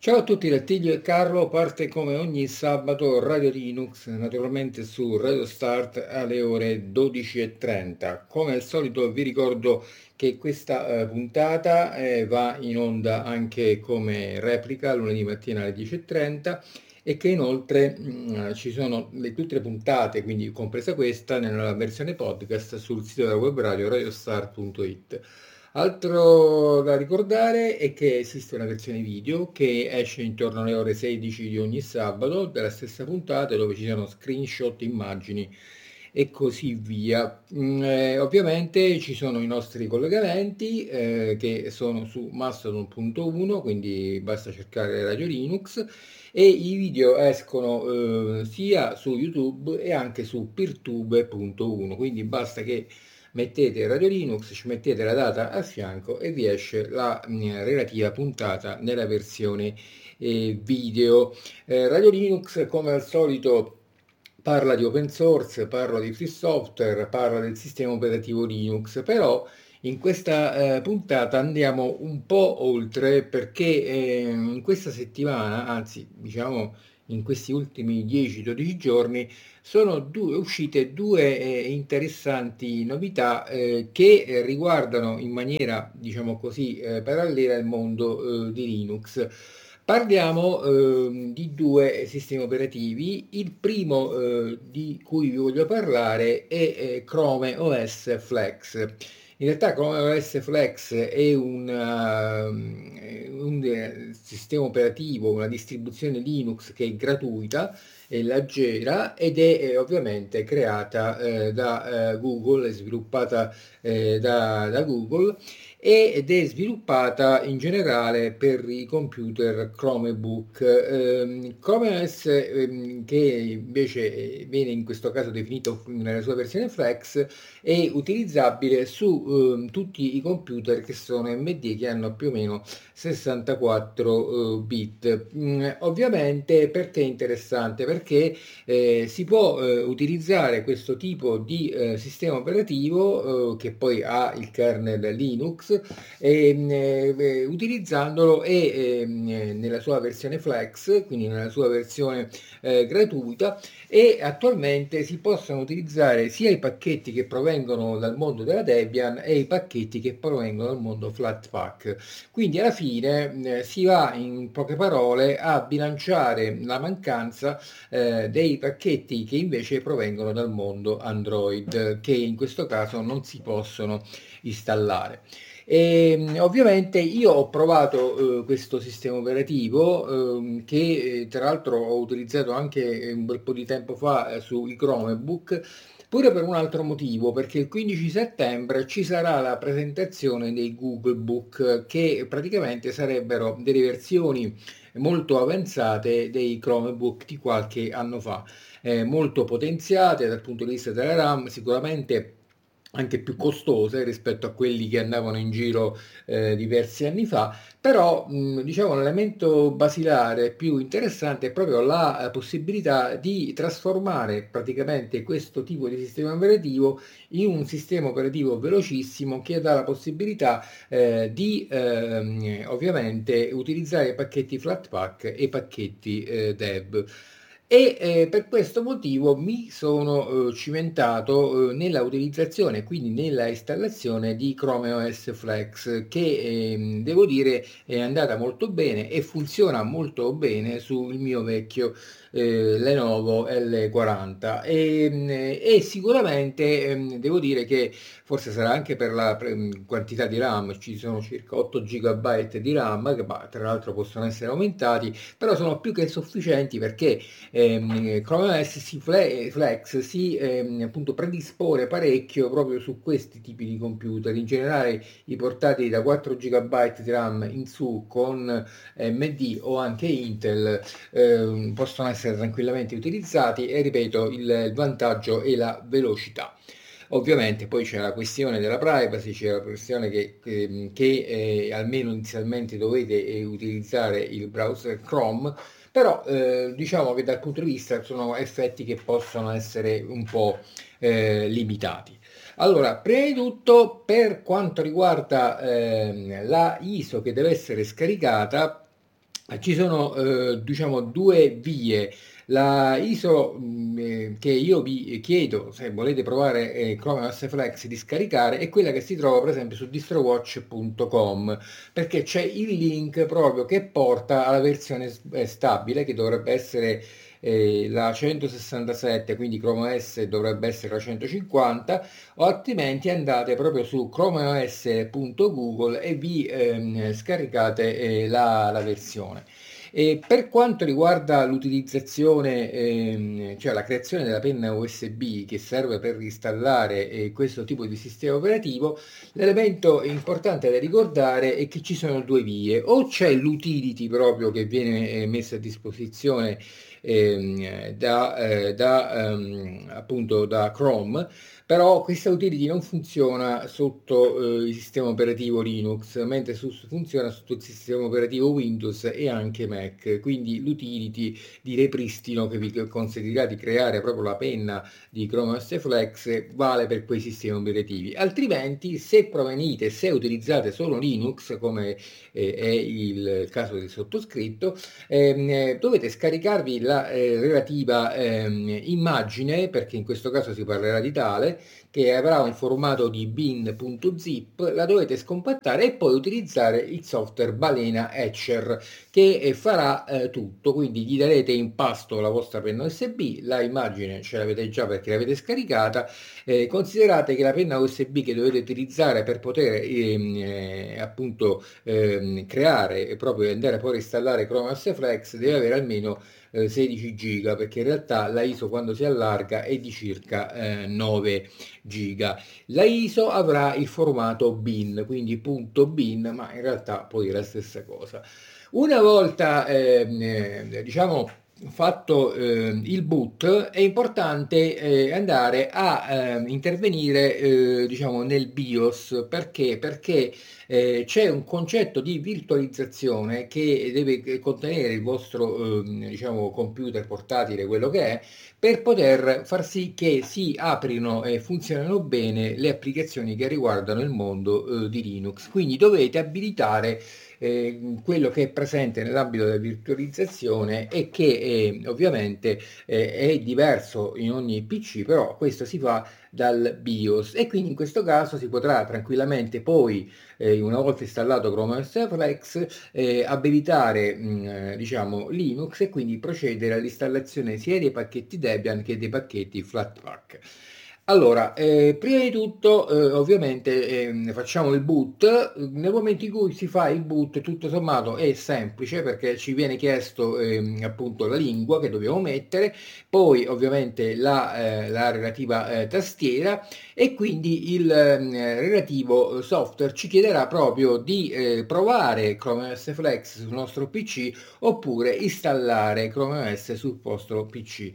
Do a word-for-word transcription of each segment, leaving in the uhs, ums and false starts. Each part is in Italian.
Ciao a tutti, Lattilio e Carlo parte come ogni sabato Radio Linux, naturalmente su Radio Start alle ore dodici e trenta. Come al solito vi ricordo che questa eh, puntata eh, va in onda anche come replica lunedì mattina alle dieci e trenta e che inoltre mh, ci sono le, tutte le puntate, quindi compresa questa, nella versione podcast sul sito della web radio radiostart punto it. Altro da ricordare è che esiste una versione video che esce intorno alle ore sedici di ogni sabato della stessa puntata dove ci sono screenshot, immagini e così via. Mm, eh, ovviamente ci sono i nostri collegamenti eh, che sono su Mastodon punto uno, quindi basta cercare Radio Linux e i video escono eh, sia su YouTube e anche su Peertube punto uno, quindi basta che mettete Radio Linux, ci mettete la data a fianco e vi esce la mh, relativa puntata nella versione eh, video. Eh, Radio Linux, come al solito, parla di open source, parla di free software, parla del sistema operativo Linux, però in questa eh, puntata andiamo un po' oltre perché eh, in questa settimana, anzi diciamo in questi ultimi dieci dodici giorni, sono due, uscite due eh, interessanti novità eh, che eh, riguardano in maniera, diciamo così, eh, parallela il mondo eh, di Linux. Parliamo eh, di due sistemi operativi. Il primo eh, di cui vi voglio parlare è eh, Chrome O S Flex. In realtà Chrome O S Flex è un, uh, un eh, sistema operativo, una distribuzione Linux che è gratuita e leggera ed è eh, ovviamente creata eh, da eh, Google, è sviluppata eh, da, da Google ed è sviluppata in generale per i computer Chromebook. Ehm, Chrome O S, ehm, che invece viene in questo caso definito nella sua versione Flex, è utilizzabile su ehm, tutti i computer che sono A M D, che hanno più o meno sessantaquattro eh, bit. Mm, ovviamente perché è interessante? Perché eh, si può eh, utilizzare questo tipo di eh, sistema operativo eh, che poi ha il kernel Linux ehm, eh, utilizzandolo e ehm, eh, nella sua versione Flex, quindi nella sua versione eh, gratuita, e attualmente si possono utilizzare sia i pacchetti che provengono dal mondo della Debian e i pacchetti che provengono dal mondo Flatpak. Quindi alla fine eh, si va in poche parole a bilanciare la mancanza eh, dei pacchetti che invece provengono dal mondo Android, che in questo caso non si possono installare. E, ovviamente io ho provato eh, questo sistema operativo ehm, che eh, tra l'altro ho utilizzato anche un bel po' di tempo fa eh, sui Chromebook, pure per un altro motivo, perché il quindici settembre ci sarà la presentazione dei Google Book, che praticamente sarebbero delle versioni molto avanzate dei Chromebook di qualche anno fa, eh, molto potenziate dal punto di vista della RAM, sicuramente anche più costose rispetto a quelli che andavano in giro eh, diversi anni fa, però mh, diciamo l'elemento basilare più interessante è proprio la eh, possibilità di trasformare praticamente questo tipo di sistema operativo in un sistema operativo velocissimo che dà la possibilità eh, di ehm, ovviamente utilizzare i pacchetti Flatpak e i pacchetti eh, Dev. E eh, per questo motivo mi sono eh, cimentato eh, nella utilizzazione, quindi nella installazione di Chrome O S Flex, che ehm, devo dire è andata molto bene e funziona molto bene sul mio vecchio eh, Lenovo L quaranta e, mm, e sicuramente ehm, devo dire che forse sarà anche per la pre- quantità di RAM, ci sono circa otto giga di RAM che bah, tra l'altro possono essere aumentati, però sono più che sufficienti perché ehm, Chrome O S si fle- Flex si ehm, appunto predispone parecchio proprio su questi tipi di computer. In generale i portatili da quattro giga di RAM in su con A M D o anche Intel ehm, possono essere tranquillamente utilizzati e ripeto il, il vantaggio è la velocità. Ovviamente poi c'è la questione della privacy, c'è la questione che, che, che eh, almeno inizialmente dovete eh, utilizzare il browser Chrome, però eh, diciamo che dal punto di vista sono effetti che possono essere un po' eh, limitati. Allora, prima di tutto, per quanto riguarda ehm, la I S O che deve essere scaricata, Ci sono eh, diciamo due vie. La I S O mh, eh, che io vi chiedo, se volete provare eh, Chrome O S Flex di scaricare, è quella che si trova per esempio su distrowatch punto com, perché c'è il link proprio che porta alla versione s- eh, stabile, che dovrebbe essere eh, la centosessantasette, quindi Chrome O S dovrebbe essere la centocinquanta, o altrimenti andate proprio su chromeos punto google e vi ehm, scaricate eh, la, la versione. E per quanto riguarda l'utilizzazione, ehm, cioè la creazione della penna U S B che serve per installare eh, questo tipo di sistema operativo, l'elemento importante da ricordare è che ci sono due vie: o c'è l'utility proprio che viene eh, messa a disposizione ehm, da, eh, da, ehm, appunto da Chrome, però questa utility non funziona sotto eh, il sistema operativo Linux, mentre su- funziona sotto il sistema operativo Windows e anche Mac. Quindi l'utility di ripristino che vi consentirà di creare proprio la penna di Chrome O S Flex vale per quei sistemi operativi. Altrimenti, se provenite, se utilizzate solo Linux, come eh, è il caso del sottoscritto, ehm, eh, dovete scaricarvi la eh, relativa ehm, immagine, perché in questo caso si parlerà di tale, che avrà un formato di bin.zip. La dovete scompattare e poi utilizzare il software Balena Etcher che eh, farà eh, tutto. Quindi gli darete in pasto la vostra penna U S B, la immagine ce l'avete già perché l'avete scaricata. Eh, considerate che la penna U S B che dovete utilizzare per poter ehm, eh, appunto ehm, creare e proprio andare a poi installare Chrome O S Flex deve avere almeno eh, sedici giga, perché in realtà la I S O quando si allarga è di circa eh, nove giga. La I S O avrà il formato bin, quindi punto .bin, ma in realtà poi è la stessa cosa. Una volta ehm, eh, diciamo fatto eh, il boot, è importante eh, andare a eh, intervenire eh, diciamo nel BIOS. Perché? Perché eh, c'è un concetto di virtualizzazione che deve contenere il vostro ehm, diciamo computer portatile, quello che è, per poter far sì che si aprino e funzionino bene le applicazioni che riguardano il mondo eh, di Linux. Quindi dovete abilitare eh, quello che è presente nell'ambito della virtualizzazione e che eh, ovviamente eh, è diverso in ogni P C, però questo si fa dal BIOS, e quindi in questo caso si potrà tranquillamente poi, eh, una volta installato Chrome O S Flex, eh, abilitare mh, eh, diciamo Linux e quindi procedere all'installazione sia dei pacchetti Debian che dei pacchetti Flatpak. Allora, eh, prima di tutto, eh, ovviamente, ehm, facciamo il boot. Nel momento in cui si fa il boot, tutto sommato è semplice, perché ci viene chiesto ehm, appunto la lingua che dobbiamo mettere, poi ovviamente la, eh, la relativa eh, tastiera, e quindi il ehm, relativo software ci chiederà proprio di eh, provare Chrome O S Flex sul nostro P C oppure installare Chrome O S sul vostro P C.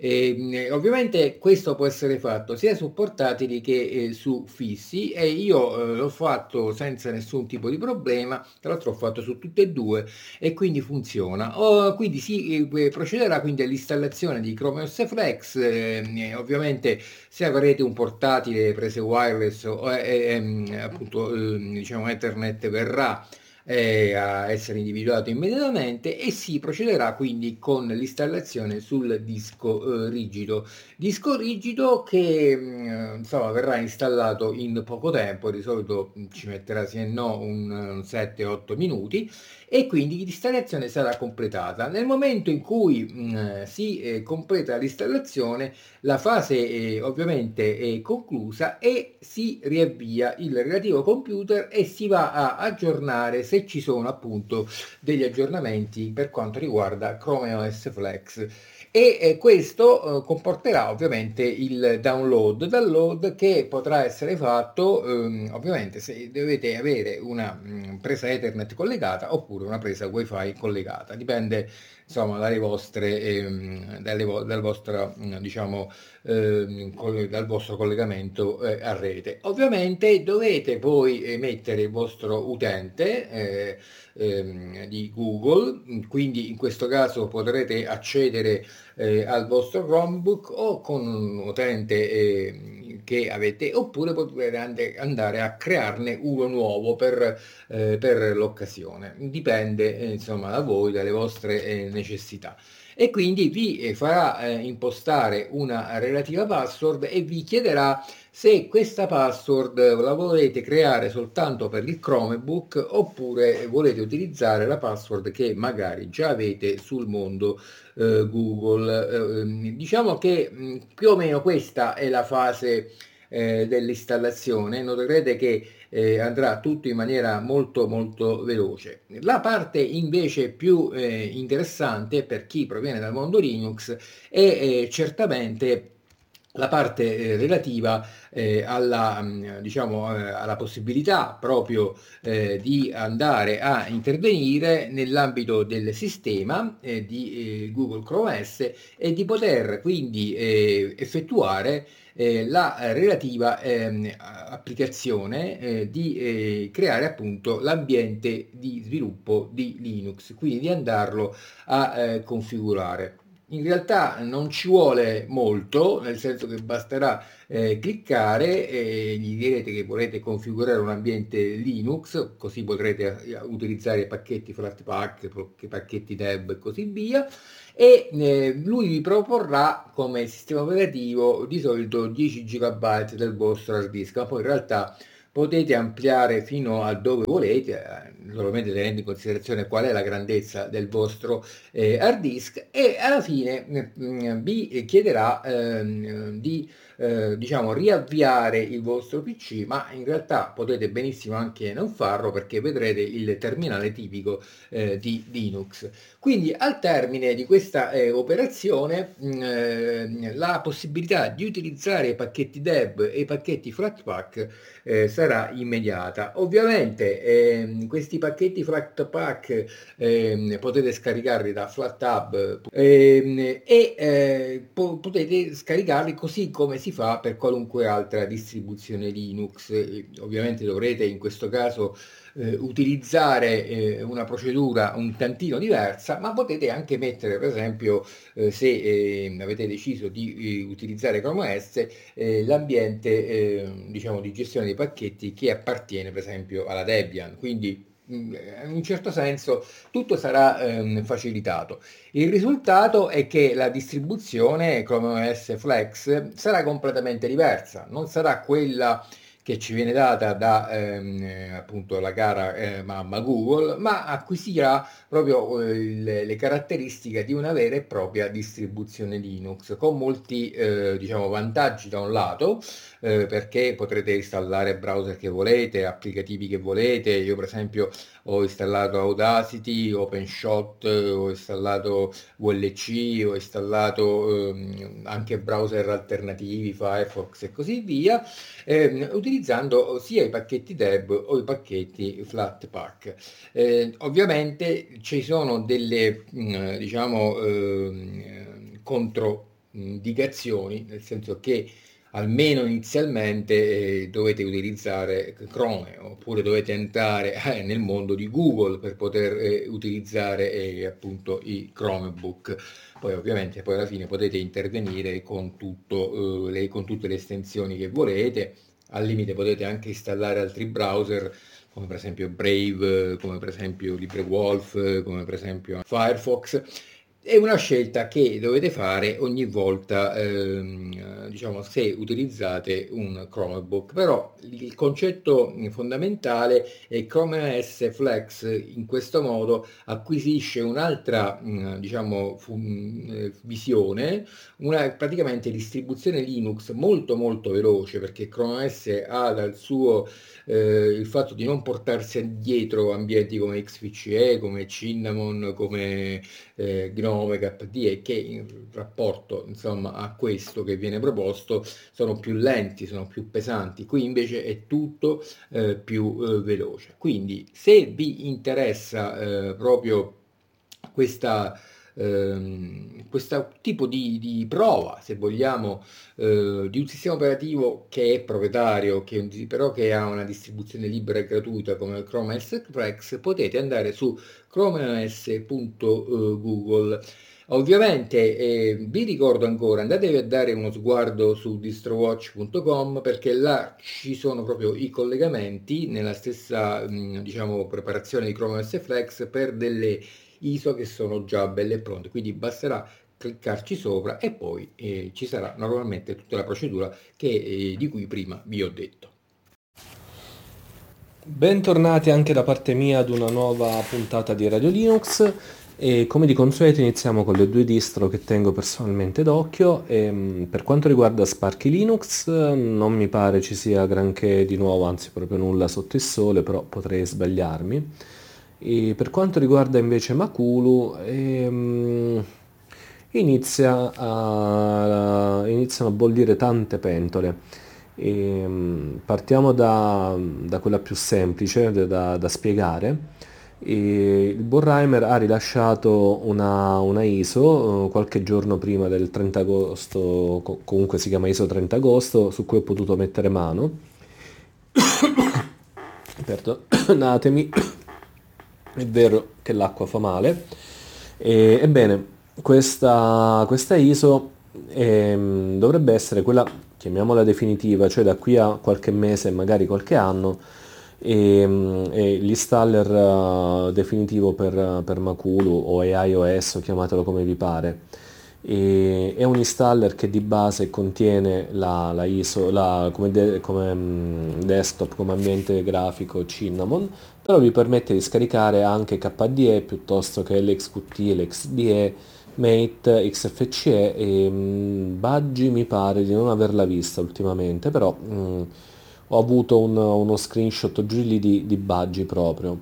E, mh, ovviamente questo può essere fatto sia su portatili che eh, su fissi, e io eh, l'ho fatto senza nessun tipo di problema. Tra l'altro ho fatto su tutte e due e quindi funziona. Oh, quindi si eh, procederà quindi all'installazione di Chrome O S Flex. Eh, ovviamente se avrete un portatile prese wireless o eh, ehm, appunto eh, diciamo Ethernet, verrà eh, a essere individuato immediatamente, e si procederà quindi con l'installazione sul disco eh, rigido. Disco rigido che mh, insomma verrà installato in poco tempo, di solito mh, ci metterà sì e no un, un sette otto minuti, e quindi l'installazione sarà completata. Nel momento in cui mh, si eh, completa l'installazione, la fase eh, ovviamente è conclusa e si riavvia il relativo computer e si va a aggiornare se ci sono appunto degli aggiornamenti per quanto riguarda Chrome O S Flex. E eh, questo eh, comporterà ovviamente il download, download che potrà essere fatto ehm, ovviamente se dovete avere una mh, presa Ethernet collegata oppure una presa wifi collegata, dipende insomma dalle vostre ehm, dalle vo- dal vostro mh, diciamo ehm, coll- dal vostro collegamento eh, a rete. Ovviamente dovete poi eh, mettere il vostro utente eh, ehm, di Google, quindi in questo caso potrete accedere eh, al vostro Chromebook o con un utente eh, che avete, oppure potete andare a crearne uno nuovo per, eh, per l'occasione. Dipende eh, insomma da voi, dalle vostre eh, necessità. E quindi vi eh, farà eh, impostare una relativa password e vi chiederà se questa password la volete creare soltanto per il Chromebook oppure volete utilizzare la password che magari già avete sul mondo eh, Google. Eh, diciamo che mh, più o meno questa è la fase eh, dell'installazione. Noterete che eh, andrà tutto in maniera molto molto veloce. La parte invece più eh, interessante per chi proviene dal mondo Linux è eh, certamente la parte eh, relativa eh, alla, mh, diciamo, eh, alla possibilità proprio eh, di andare a intervenire nell'ambito del sistema eh, di eh, Google Chrome O S e di poter quindi eh, effettuare eh, la relativa ehm, applicazione eh, di eh, creare appunto l'ambiente di sviluppo di Linux, quindi di andarlo a eh, configurare. In realtà non ci vuole molto, nel senso che basterà eh, cliccare e gli direte che volete configurare un ambiente Linux, così potrete eh, utilizzare pacchetti Flatpak, pacchetti Deb e così via, e eh, lui vi proporrà come sistema operativo di solito dieci giga del vostro hard disk, ma poi in realtà potete ampliare fino a dove volete, eh, naturalmente tenendo in considerazione qual è la grandezza del vostro eh, hard disk, e alla fine eh, vi chiederà eh, di eh, diciamo riavviare il vostro P C, ma in realtà potete benissimo anche non farlo perché vedrete il terminale tipico eh, di Linux. Quindi al termine di questa eh, operazione mh, eh, la possibilità di utilizzare i pacchetti Deb e i pacchetti Flatpak eh, sarà immediata. Ovviamente ehm, questi pacchetti Flatpak ehm, potete scaricarli da FlatHub ehm, e eh, po- potete scaricarli così come si fa per qualunque altra distribuzione Linux. Eh, ovviamente dovrete in questo caso eh, utilizzare eh, una procedura un tantino diversa, ma potete anche mettere, per esempio, eh, se eh, avete deciso di eh, utilizzare Chrome O S, eh, l'ambiente eh, diciamo di gestione dei pacchetti che appartiene, per esempio, alla Debian. Quindi in un certo senso tutto sarà ehm, facilitato. Il risultato è che la distribuzione Chrome O S Flex sarà completamente diversa, non sarà quella che ci viene data da ehm, appunto la cara eh, mamma Google, ma acquisirà proprio eh, le, le caratteristiche di una vera e propria distribuzione Linux, con molti eh, diciamo vantaggi da un lato, eh, perché potrete installare browser che volete, applicativi che volete. Io per esempio ho installato Audacity, OpenShot, ho installato V L C, ho installato ehm, anche browser alternativi, Firefox e così via, ehm, utilizzando sia i pacchetti Deb o i pacchetti Flatpak. Eh, ovviamente ci sono delle mh, diciamo ehm, controindicazioni, nel senso che almeno inizialmente eh, dovete utilizzare Chrome oppure dovete entrare eh, nel mondo di Google per poter eh, utilizzare eh, appunto i Chromebook. Poi ovviamente poi alla fine potete intervenire con, tutto, eh, le, con tutte le estensioni che volete. Al limite potete anche installare altri browser come per esempio Brave, come per esempio LibreWolf, come per esempio Firefox. È una scelta che dovete fare ogni volta, ehm, diciamo, se utilizzate un Chromebook, però il concetto fondamentale è che Chrome O S Flex in questo modo acquisisce un'altra, mh, diciamo, fun- eh, visione, una praticamente distribuzione Linux molto molto veloce, perché Chrome O S ha dal suo eh, il fatto di non portarsi dietro ambienti come X P C E, come Cinnamon, come eh, Gnome, K D E, che in rapporto insomma a questo che viene proposto sono più lenti, sono più pesanti. Qui invece è tutto eh, più eh, veloce. Quindi se vi interessa eh, proprio questa ehm, questo tipo di, di prova, se vogliamo, eh, di un sistema operativo che è proprietario, che però che ha una distribuzione libera e gratuita come Chrome O S Flex, potete andare su chromeos punto google Ovviamente eh, vi ricordo ancora, andatevi a dare uno sguardo su distrowatch punto com perché là ci sono proprio i collegamenti nella stessa mh, diciamo, preparazione di Chrome O S Flex per delle I S O che sono già belle e pronte, quindi basterà cliccarci sopra e poi eh, ci sarà normalmente tutta la procedura che, eh, di cui prima vi ho detto. Bentornati anche da parte mia ad una nuova puntata di Radio Linux e come di consueto iniziamo con le due distro che tengo personalmente d'occhio. E, mh, per quanto riguarda Sparky Linux non mi pare ci sia granché di nuovo, anzi proprio nulla sotto il sole, però potrei sbagliarmi. E per quanto riguarda invece Makulu, ehm, inizia a, iniziano a bollire tante pentole. E, mm, partiamo da, da quella più semplice da, da spiegare. E il Borheimer ha rilasciato una, una I S O eh, qualche giorno prima del trenta agosto, co- comunque si chiama I S O trenta agosto, su cui ho potuto mettere mano. Perdonatemi, è vero che l'acqua fa male. E, ebbene, questa, questa I S O ehm, dovrebbe essere quella, chiamiamola definitiva, cioè da qui a qualche mese, magari qualche anno, e, e l'installer eh, definitivo per, per Makulu o iOS, o chiamatelo come vi pare. E, è un installer che di base contiene la, la I S O, la, come, de- come, mm, desktop, come ambiente grafico Cinnamon, però vi permette di scaricare anche K D E piuttosto che l'X Qt, l'X D E, Mate, X F C E e mh, Budgie mi pare di non averla vista ultimamente, però mh, ho avuto un- uno screenshot giù lì di, di Budgie proprio.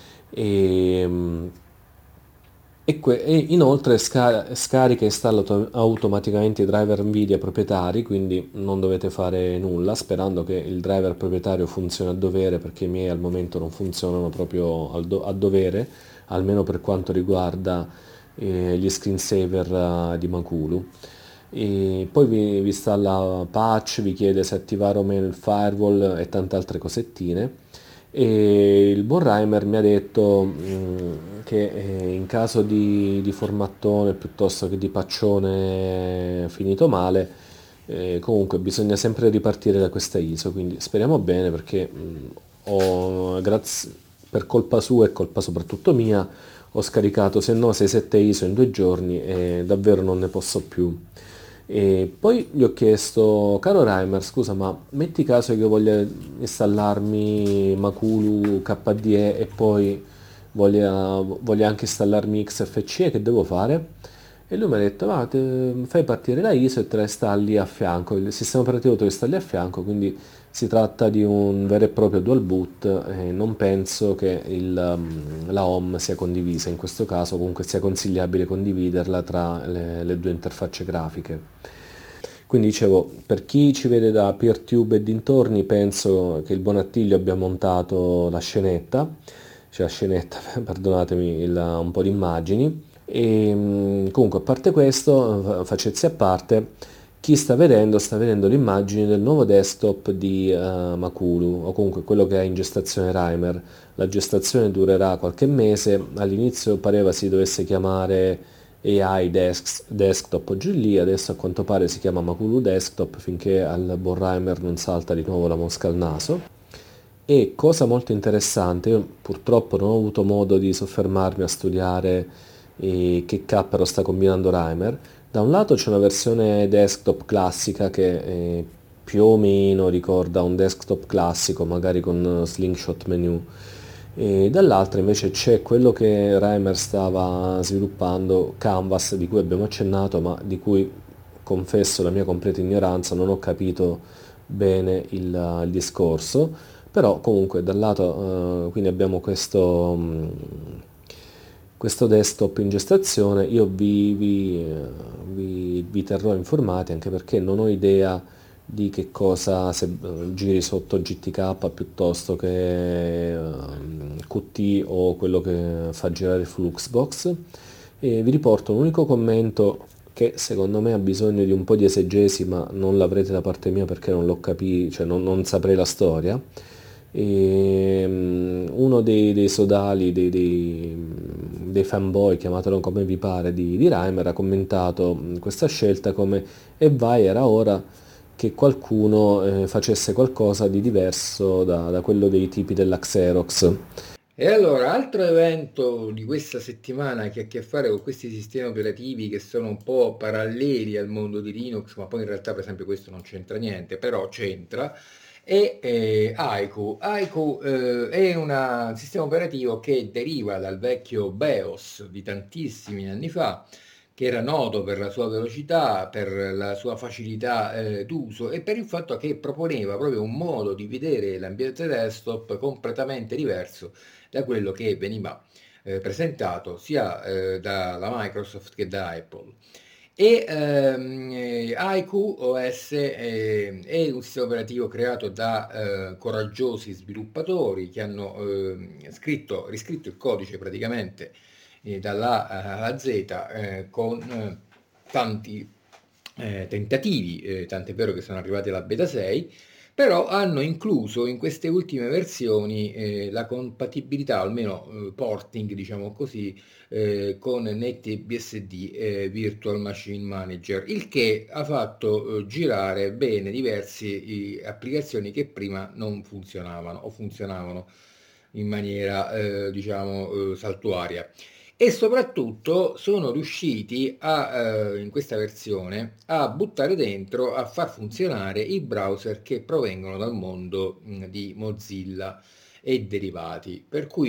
E, mh, e, que- e inoltre sca- scarica e installa auto- automaticamente i driver Nvidia proprietari, quindi non dovete fare nulla, sperando che il driver proprietario funzioni a dovere, perché i miei al momento non funzionano proprio al do- a dovere, almeno per quanto riguarda eh, gli screensaver eh, di Makulu. E poi vi, vi installa patch, vi chiede se attivare o meno il firewall e tante altre cosettine. E il Borheimer mi ha detto mh, che eh, in caso di, di formattone piuttosto che di paccione finito male, eh, comunque bisogna sempre ripartire da questa I S O, quindi speriamo bene perché mh, ho, grazie, per colpa sua e colpa soprattutto mia, ho scaricato se no sei sette I S O in due giorni e davvero non ne posso più. E poi gli ho chiesto, caro Reimer, scusa, ma metti caso che io voglia installarmi Makulu K D E e poi voglia, voglia anche installarmi X F C E, che devo fare? E lui mi ha detto, va, te- fai partire la I S O e te la installi a fianco, il sistema operativo te lo installi a fianco, quindi si tratta di un vero e proprio dual boot e non penso che il, um, la home sia condivisa, in questo caso comunque sia consigliabile condividerla tra le, le due interfacce grafiche. Quindi dicevo, per chi ci vede da PeerTube e dintorni, penso che il buon Attilio abbia montato la scenetta, cioè la scenetta, perdonatemi, il- un po' di immagini. E mh, comunque, a parte questo, fa- facezie a parte, chi sta vedendo sta vedendo le immagini del nuovo desktop di eh, Makulu, o comunque quello che è in gestazione Reimer. La gestazione durerà qualche mese, all'inizio pareva si dovesse chiamare A I Desk, Desktop o giù lì, adesso a quanto pare si chiama Makulu Desktop finché al Borheimer non salta di nuovo la mosca al naso. E cosa molto interessante, io purtroppo non ho avuto modo di soffermarmi a studiare eh, che cappero sta combinando Reimer. Da un lato c'è una versione desktop classica che eh, più o meno ricorda un desktop classico, magari con eh, slingshot menu, e dall'altra invece c'è quello che Reimer stava sviluppando, Canvas, di cui abbiamo accennato, ma di cui confesso la mia completa ignoranza, non ho capito bene il, il discorso, però comunque dal lato, eh, quindi abbiamo questo, mh, questo desktop in gestazione, io vi, vi, eh, vi- vi terrò informati anche perché non ho idea di che cosa se eh, giri sotto G T K piuttosto che eh, Q T o quello che fa girare Fluxbox. E vi riporto un unico commento che secondo me ha bisogno di un po' di esegesi, ma non l'avrete da parte mia perché non l'ho capito, cioè non, non saprei la storia. E, um, uno dei, dei sodali, dei, dei, dei fanboy, chiamatelo come vi pare, di, di Reimer, ha commentato mh, questa scelta come e vai, era ora che qualcuno eh, facesse qualcosa di diverso da, da quello dei tipi della Xerox. E allora, altro evento di questa settimana che ha a che fare con questi sistemi operativi che sono un po' paralleli al mondo di Linux, ma poi in realtà per esempio questo non c'entra niente, però c'entra, è eh, Haiku. Haiku eh, è una- un sistema operativo che deriva dal vecchio BeOS di tantissimi anni fa, che era noto per la sua velocità, per la sua facilità eh, d'uso e per il fatto che proponeva proprio un modo di vedere l'ambiente desktop completamente diverso da quello che veniva eh, presentato sia eh, dalla Microsoft che da Apple. E ehm, eh, Haiku O S eh, è un sistema operativo creato da eh, coraggiosi sviluppatori che hanno eh, scritto, riscritto il codice praticamente eh, dalla A alla Z eh, con eh, tanti eh, tentativi, eh, tant'è vero che sono arrivati alla beta sei, però hanno incluso in queste ultime versioni eh, la compatibilità, almeno eh, porting, diciamo così, eh, con NetBSD eh, Virtual Machine Manager, il che ha fatto eh, girare bene diverse eh, applicazioni che prima non funzionavano o funzionavano in maniera, eh, diciamo, eh, saltuaria. E soprattutto sono riusciti a, eh, in questa versione a buttare dentro, a far funzionare i browser che provengono dal mondo mh, di Mozilla e derivati, per cui